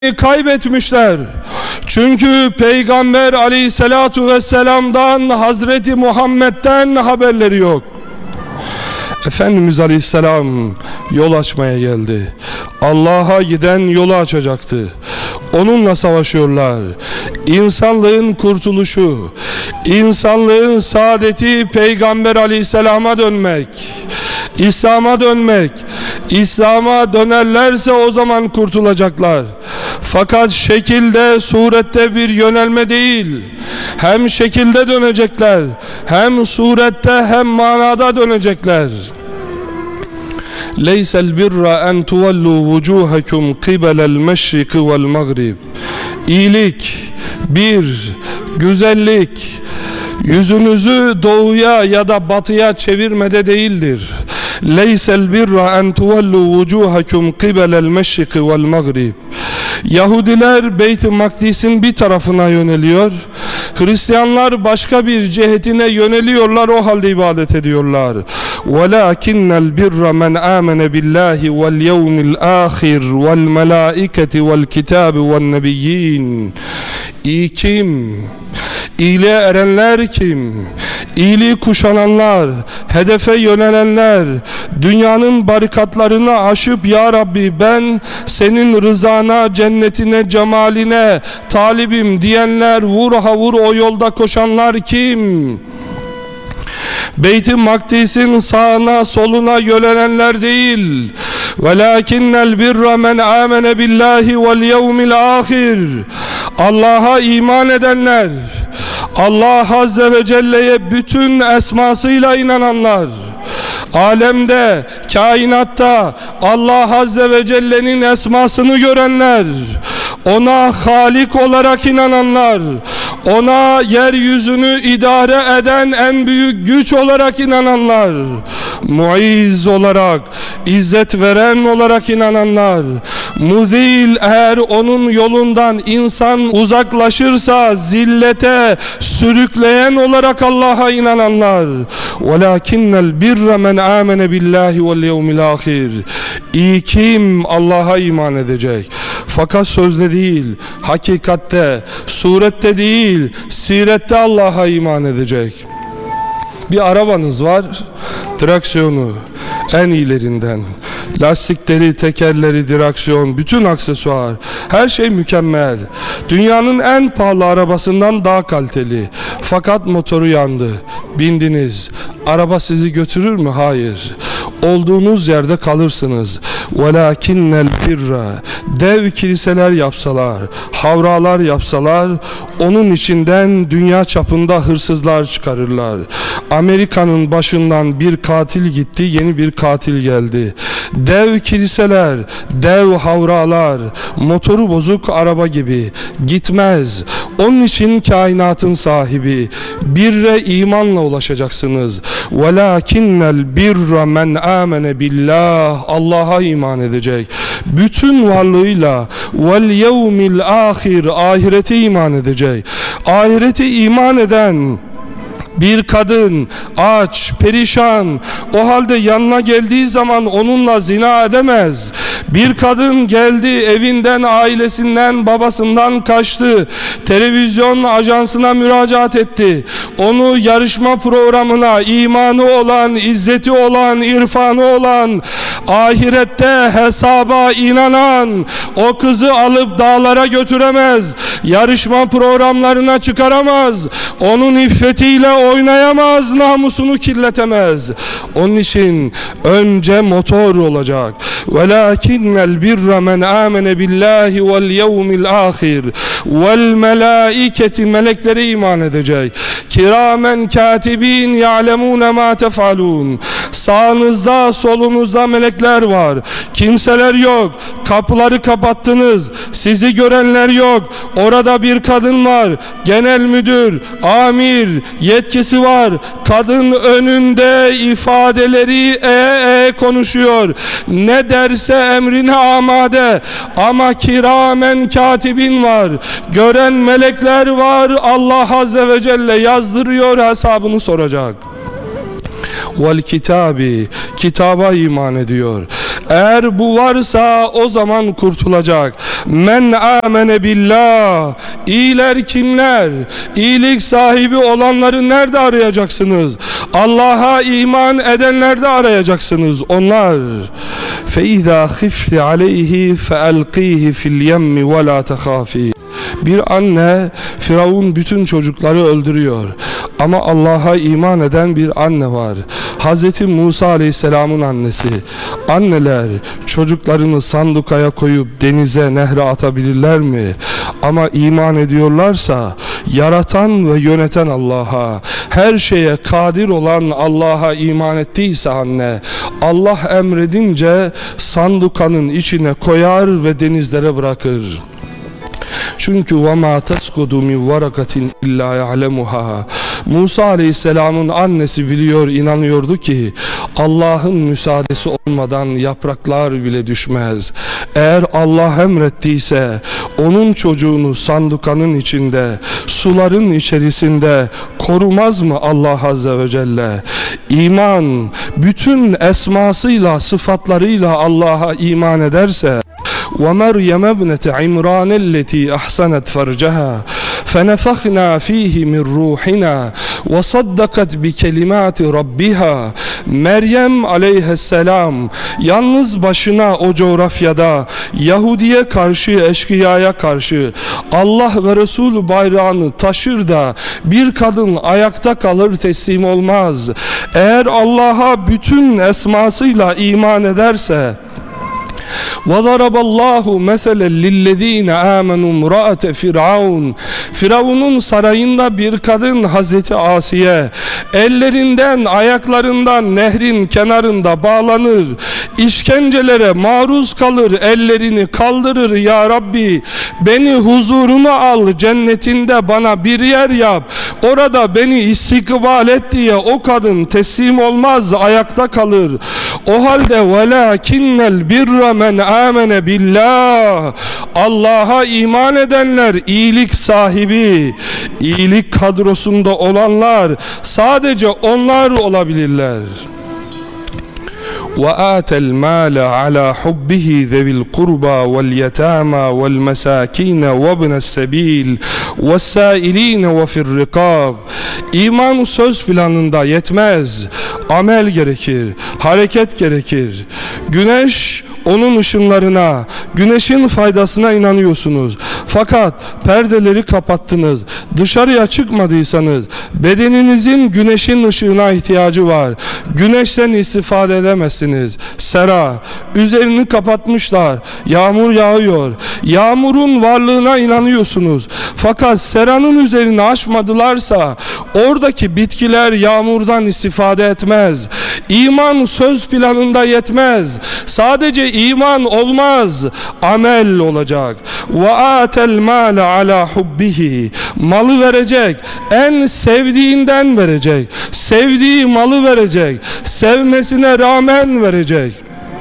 kaybetmişler. Çünkü Peygamber aleyhissalatu vesselam'dan, Hazreti Muhammed'den haberleri yok. Efendimiz aleyhisselam yol açmaya geldi. Allah'a giden yolu açacaktı. Onunla savaşıyorlar. İnsanlığın kurtuluşu, insanlığın saadeti Peygamber aleyhisselama dönmek, İslam'a dönmek. İslam'a dönerlerse o zaman kurtulacaklar. Fakat şekilde, surette bir yönelme değil. Hem şekilde dönecekler, hem surette hem manada dönecekler. Leysel birra en tuvallu vucuhakum qibelel meşriki vel mağrib. İyilik, bir, güzellik, yüzünüzü doğuya ya da batıya çevirmede değildir. Leysel birra en tuvallu vucuhakum qibelel meşriki vel mağrib. Yahudiler Beyt-i Makdis'in bir tarafına yöneliyor, Hristiyanlar başka bir cihetine yöneliyorlar, o halde ibadet ediyorlar. وَلَاكِنَّ الْبِرَّ مَنْ آمَنَ بِاللّٰهِ وَالْيَوْمِ الْآخِرِ وَالْمَلَائِكَةِ وَالْكِتَابِ وَالنَّبِيِّينَ. İyi kim? İyiliğe erenler kim? İyiliği kuşananlar, hedefe yönelenler, dünyanın barikatlarını aşıp ya Rabbi ben senin rızana, cennetine, cemaline talibim diyenler, vur ha vur o yolda koşanlar kim? Beyt-i Makdis'in sağına soluna yönelenler değil. وَلَاكِنَّ الْبِرَّ مَنْ آمَنَ بِاللّٰهِ وَالْيَوْمِ الْآخِرِ. Allah'a iman edenler, Allah Azze ve Celle'ye bütün esmasıyla inananlar, alemde, kainatta Allah Azze ve Celle'nin esmasını görenler, ona Halik olarak inananlar, ona yeryüzünü idare eden en büyük güç olarak inananlar, muizz olarak, izzet veren olarak inananlar, muzil, eğer onun yolundan insan uzaklaşırsa zillete sürükleyen olarak Allah'a inananlar. وَلَاكِنَّ الْبِرَّ مَنْ آمَنَ بِاللّٰهِ وَالْيَوْمِ الْآخِرِ. İyi kim Allah'a iman edecek? Fakat sözde değil, hakikatte, surette değil, sirette Allah'a iman edecek. Bir arabanız var, direksiyonu en iyilerinden, lastikleri, tekerleri, direksiyon, bütün aksesuar, her şey mükemmel. Dünyanın en pahalı arabasından daha kaliteli. Fakat motoru yandı. Bindiniz. Araba sizi götürür mü? Hayır. Olduğunuz yerde kalırsınız. وَلَاكِنَّ الْبِرَّ. Dev kiliseler yapsalar, havralar yapsalar, onun içinden dünya çapında hırsızlar çıkarırlar. Amerika'nın başından bir katil gitti, yeni bir katil geldi. Dev kiliseler, dev havralar, motoru bozuk araba gibi gitmez. Onun için kainatın sahibi, birre imanla ulaşacaksınız. وَلَاكِنَّ الْبِرَّ مَنْ آمَنَ بِاللّٰهِ. Allah'a iman edecek. Bütün varlığıyla وَالْيَوْمِ الْآخِرِ. Ahirete iman edecek. Ahirete iman eden bir kadın aç, perişan, o halde yanına geldiği zaman onunla zina edemez. Bir kadın geldi, evinden, ailesinden, babasından kaçtı, televizyon ajansına müracaat etti. Onu yarışma programına, imanı olan, izzeti olan, irfanı olan, ahirette hesaba inanan o kızı alıp dağlara götüremez, yarışma programlarına çıkaramaz, onun iffetiyle oynayamaz, namusunu kirletemez. Onun için önce motor olacak. Velakinnel birra men amene billahi vel yevmil ahir vel melaiketi. Meleklere iman edecek. Kiramen katibin ya'lemune ma tefalun. Sağınızda solunuzda melekler var. Kimseler yok. Kapıları kapattınız. Sizi görenler yok. Orada bir kadın var. Genel müdür, amir, yetkisi var. Kadın önünde ifadeleri konuşuyor. Ne derse emrine amade. Ama kiramen katibin var. Gören melekler var. Allah Azze ve Celle yazdırıyor, hesabını soracak. Vel kitabi, kitaba iman ediyor. Eğer bu varsa o zaman kurtulacak. Men amene billah. İyiler kimler? İyilik sahibi olanları nerede arayacaksınız? Allah'a iman edenlerde arayacaksınız. Onlar. فَاِذَا خِفْتِ عَلَيْهِ فَاَلْقِيهِ فِي الْيَمِّ وَلَا تَخَافِي. Bir anne Firavun bütün çocukları öldürüyor. Ama Allah'a iman eden bir anne var. Hz. Musa Aleyhisselam'ın annesi. Anneler çocuklarını sandukaya koyup denize, nehre atabilirler mi? Ama iman ediyorlarsa yaratan ve yöneten Allah'a, her şeye kadir olan Allah'a iman ettiyse anne, Allah emredince sandukanın içine koyar ve denizlere bırakır. Çünkü وَمَا تَسْقُدُ مِنْ وَرَقَةٍ اِلَّا يَعْلَمُهَا. Musa Aleyhisselam'ın annesi biliyor, inanıyordu ki Allah'ın müsaadesi olmadan yapraklar bile düşmez. Eğer Allah emrettiyse onun çocuğunu sandukanın içinde, suların içerisinde korumaz mı Allah Azze ve Celle? İman bütün esmasıyla, sıfatlarıyla Allah'a iman ederse, وَمَرْيَمَ ابْنَةَ عِمْرَانَ الَّتِي أَحْسَنَتْ فَرْجَهَا فَنَفَخْنَا ف۪يهِ مِنْ رُوحِنَا وَصَدَّقَتْ بِكَلِمَاتِ رَبِّهَا. Meryem aleyhisselam yalnız başına o coğrafyada Yahudiye karşı, eşkıyaya karşı Allah ve Resulü bayrağını taşır da bir kadın ayakta kalır, teslim olmaz. Eğer Allah'a bütün esmasıyla iman ederse, وَضَرَبَ اللّٰهُ مَثَلًا لِلَّذ۪ينَ آمَنُوا امْرَأَةَ فِرْعَوْنَ. Firavun'un sarayında bir kadın Hazreti Asiye ellerinden, ayaklarından nehrin kenarında bağlanır, işkencelere maruz kalır, ellerini kaldırır. Ya Rabbi, beni huzuruna al, cennetinde bana bir yer yap, orada beni istikbal et diye o kadın teslim olmaz, ayakta kalır. O halde وَلَاكِنَّ الْبِرَّ مَنْ amene billah. Allah'a iman edenler, iyilik sahibi, iyilik kadrosunda olanlar, sadece onlar olabilirler. وآتى المال على حبه ذوي القربى واليتامى والمساكين وابن السبيل والسائلين وفي الرقاب. İman söz planında yetmez. Amel gerekir, hareket gerekir. Güneş, onun ışınlarına, güneşin faydasına inanıyorsunuz. Fakat perdeleri kapattınız, dışarıya çıkmadıysanız bedeninizin güneşin ışığına ihtiyacı var. Güneşten istifade edemezsiniz. Sera, üzerini kapatmışlar, yağmur yağıyor. Yağmurun varlığına inanıyorsunuz. Fakat seranın üzerini açmadılarsa oradaki bitkiler yağmurdan istifade etmez. İman söz planında yetmez. Sadece iman olmaz, amel olacak. وَآتَ الْمَالَ عَلَى حُبِّهِ. Malı verecek, en sevdiğinden verecek, sevdiği malı verecek, sevmesine rağmen verecek.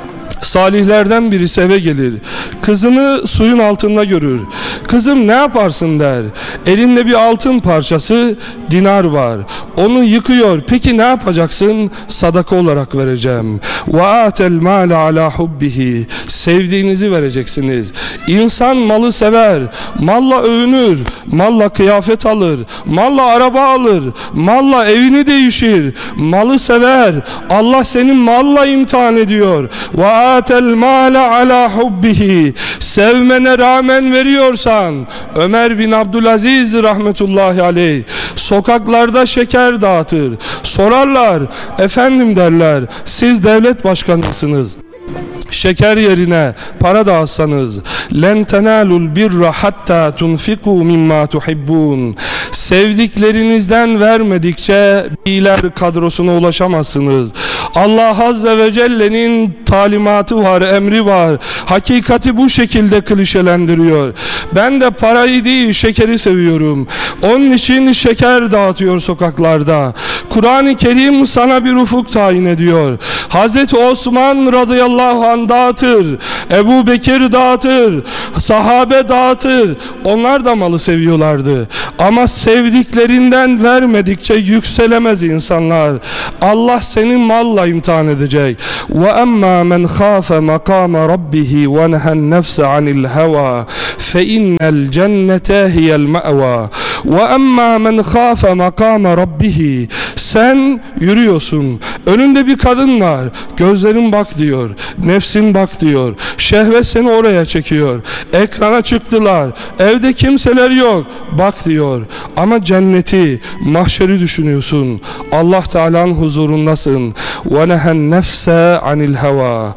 Salihlerden birisi eve gelir, kızını suyun altında görür. Kızım ne yaparsın der. Elinde bir altın parçası, dinar var. Onu yıkıyor. Peki ne yapacaksın? Sadaka olarak vereceğim. وَآتَ الْمَالَ عَلَى حُبِّهِ. Sevdiğinizi vereceksiniz. İnsan malı sever, malla övünür, malla kıyafet alır, malla araba alır, malla evini değişir. Malı sever. Allah senin malla imtihan ediyor. وَآتَ الْمَالَ عَلَى حُبِّهِ. Sevmene rağmen veriyorsan, Ömer bin Abdülaziz rahmetullahi aleyh sokaklarda şeker dağıtır. Sorarlar, efendim derler, siz devlet başkanısınız, şeker yerine para dağıtsanız, len tenalul birra hatta tunfiku mimma tuhibbun. Sevdiklerinizden vermedikçe iyiler kadrosuna ulaşamazsınız. Allah Azze ve Celle'nin talimatı var, emri var. Hakikati bu şekilde klişelendiriyor. Ben de parayı değil, şekeri seviyorum. Onun için şeker dağıtıyor sokaklarda. Kur'an-ı Kerim sana bir ufuk tayin ediyor. Hazreti Osman radıyallahu anh dağıtır, Ebu Bekir dağıtır, sahabe dağıtır. Onlar da malı seviyorlardı. Ama sevdiklerinden vermedikçe yükselemez insanlar. Allah seni malla imtihan edecek. Ve emma men khafe makama rabbihi ve nehen nefse anil heva fe innel cennete hiyel ma'va. Ve emma men khafe makama rabbihi. Sen yürüyorsun. Önünde bir kadın var. Gözlerin bak diyor. Nefsin bak diyor. Şehvet seni oraya çekiyor. Ekrana çıktılar. Evde kimseler yok. Bak diyor. Ama cenneti, mahşeri düşünüyorsun. Allah Teala'nın huzurundasın. Ve nehen nefse anil heva.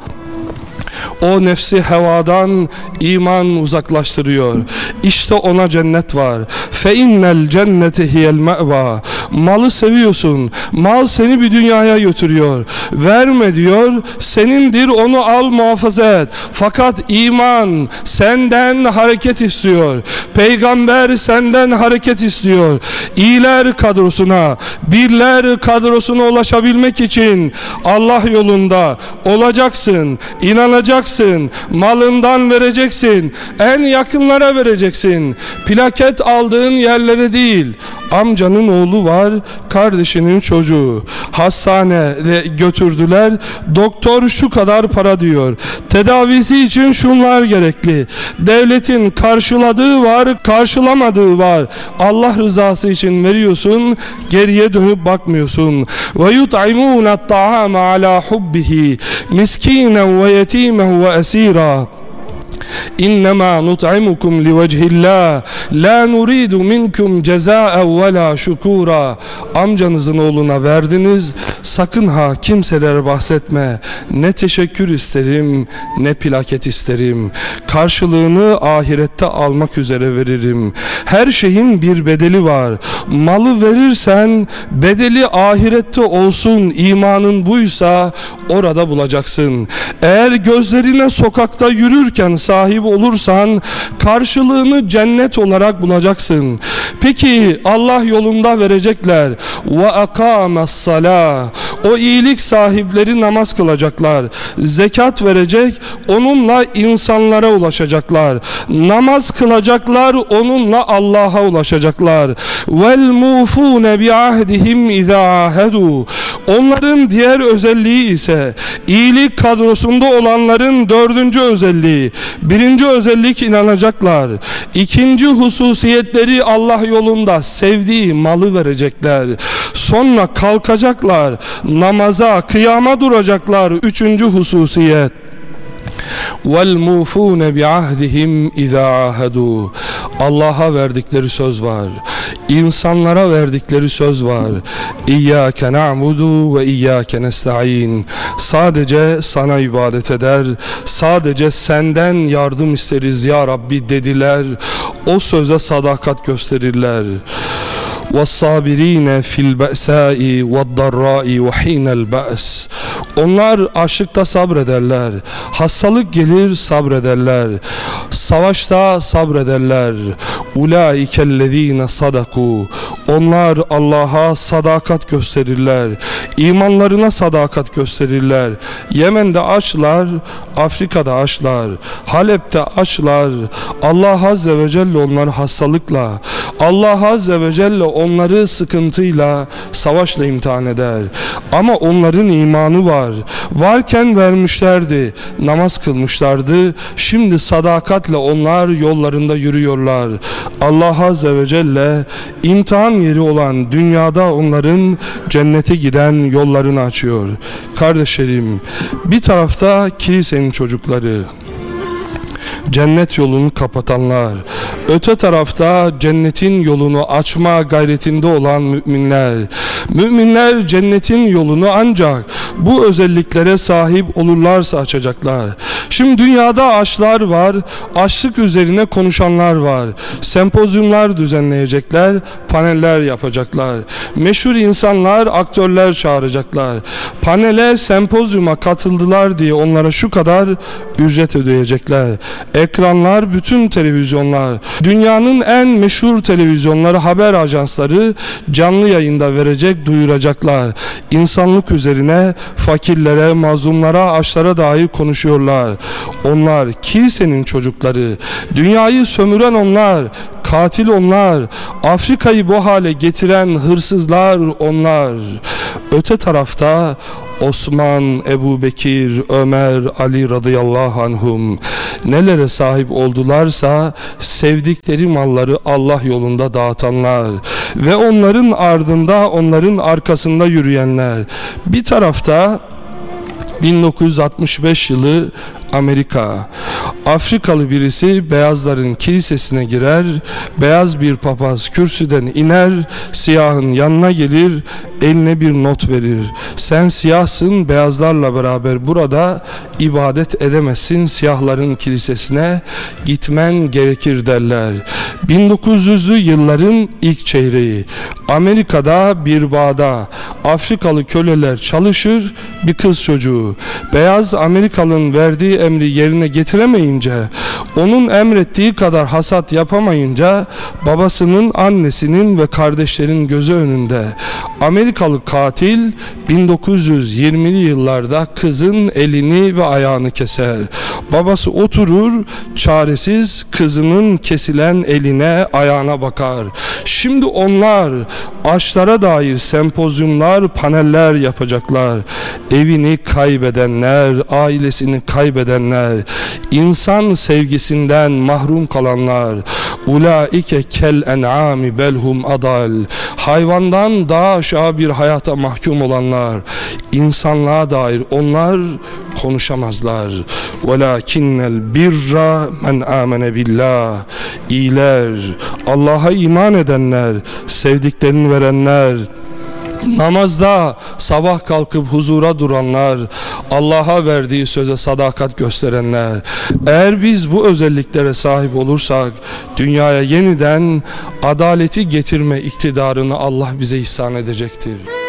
O nefsi hevadan iman uzaklaştırıyor. İşte ona cennet var. Fe innel cennete hiyel me'va. Malı seviyorsun. Mal seni bir dünyaya götürüyor. Verme diyor. Senindir, onu al, muhafaza et. Fakat iman senden hareket istiyor. Peygamber senden hareket istiyor. İyiler kadrosuna, birler kadrosuna ulaşabilmek için Allah yolunda olacaksın. İnanacaksın, malından vereceksin, en yakınlara vereceksin. Plaket aldığın yerlere değil. Amcanın oğlu var, kardeşinin çocuğu. Hastaneye götürdüler. Doktor şu kadar para diyor. Tedavisi için şunlar gerekli. Devletin karşıladığı var, karşılamadığı var. Allah rızası için veriyorsun, geriye dönüp bakmıyorsun. Ve yut'imûne at-ta'âme alâ hubbihi miskînen ve yetîmen ve esîrâ. İnnemâ nut'imukum liwejhillâh la nuridu minkum cezâen ve la şukûrâ. Amcanızın oğluna verdiniz, sakın ha kimselere bahsetme. Ne teşekkür isterim, ne plaket isterim. Karşılığını ahirette almak üzere veririm. Her şeyin bir bedeli var. Malı verirsen bedeli ahirette olsun. İmanın buysa orada bulacaksın. Eğer gözlerine sokakta yürürken sahip olursan karşılığını cennet olarak bulacaksın. Peki Allah yolunda verecekler. Ve akames salah. O iyilik sahipleri namaz kılacaklar. Zekat verecek, onunla insanlara ulaşacaklar. Namaz kılacaklar, onunla Allah'a ulaşacaklar. Vel mufune bi ahdihim iza ahedu. Onların diğer özelliği ise iyilik kadrosunda olanların dördüncü özelliği. Birinci özellik inanacaklar. İkinci hususiyetleri Allah yolunda sevdiği malı verecekler. Sonra kalkacaklar. Namaza, kıyama duracaklar. Üçüncü hususiyet. وَالْمُوفُونَ بِعَهْدِهِمْ اِذَا عَاهَدُوا. Allah'a verdikleri söz var. İnsanlara verdikleri söz var. İyyâke na'budu ve iyyâke nesta'in. Sadece sana ibadet eder, sadece senden yardım isteriz ya Rabbi dediler. O söze sadakat gösterirler. وَالصَّابِر۪ينَ فِي الْبَأْسَاءِ وَالضَّرَّاءِ وَح۪ينَ الْبَأْسِ. Onlar açlıkta sabrederler, hastalık gelir sabrederler, savaşta sabrederler. اُولَٰئِكَ الَّذ۪ينَ صَدَقُوا. Onlar Allah'a sadakat gösterirler, imanlarına sadakat gösterirler. Yemen'de açlar, Afrika'da açlar, Halep'te açlar. Allah Azze ve Celle onları hastalıkla, Allah Azze ve Celle onları sıkıntıyla, savaşla imtihan eder. Ama onların imanı var. Varken vermişlerdi, namaz kılmışlardı. Şimdi sadakatle onlar yollarında yürüyorlar. Allah Azze ve Celle imtihan yeri olan dünyada onların cennete giden yollarını açıyor. Kardeşlerim, bir tarafta kilisenin çocukları, cennet yolunu kapatanlar, öte tarafta cennetin yolunu açma gayretinde olan müminler. Müminler cennetin yolunu ancak bu özelliklere sahip olurlarsa açacaklar. Şimdi dünyada açlar var, açlık üzerine konuşanlar var. Sempozyumlar düzenleyecekler, paneller yapacaklar. Meşhur insanlar, aktörler çağıracaklar. Panele, sempozyuma katıldılar diye onlara şu kadar ücret ödeyecekler. Ekranlar, bütün televizyonlar Dünyanın en meşhur televizyonları, haber ajansları canlı yayında verecek, duyuracaklar. İnsanlık üzerine, fakirlere, mazlumlara, açlara dair konuşuyorlar. Onlar kilisenin çocukları. Dünyayı sömüren onlar. Katil onlar. Afrika'yı bu hale getiren hırsızlar onlar. Öte tarafta Osman, Ebu Bekir, Ömer, Ali radıyallahu anhum nelere sahip oldularsa sevdikleri malları Allah yolunda dağıtanlar ve onların ardında, onların arkasında yürüyenler. Bir tarafta 1965 yılı Amerika. Afrikalı birisi beyazların kilisesine girer, beyaz bir papaz kürsüden iner, siyahın yanına gelir, eline bir not verir. Sen siyahsın, beyazlarla beraber burada ibadet edemezsin, siyahların kilisesine gitmen gerekir derler. 1900'lü yılların ilk çeyreği. Amerika'da bir bağda Afrikalı köleler çalışır, bir kız çocuğu. Beyaz Amerikalı'nın verdiği emri yerine getiremeyince, onun emrettiği kadar hasat yapamayınca babasının, annesinin ve kardeşlerin gözü önünde Amerikalı katil 1920'li yıllarda kızın elini ve ayağını keser. Babası oturur çaresiz, kızının kesilen eline, ayağına bakar. Şimdi onlar açlara dair sempozyumlar, paneller yapacaklar. Evini kaybedenler, ailesini kaybedenler, insan sevgisinden mahrum kalanlar, ulaike kel en'ami belhum adal, hayvandan daha aşağı bir hayata mahkum olanlar, insanlığa dair onlar konuşamazlar. Velakinnel birra men amene billah, iyiler, Allah'a iman edenler, sevdiklerini verenler, namazda sabah kalkıp huzura duranlar, Allah'a verdiği söze sadakat gösterenler. Eğer biz bu özelliklere sahip olursak dünyaya yeniden adaleti getirme iktidarını Allah bize ihsan edecektir.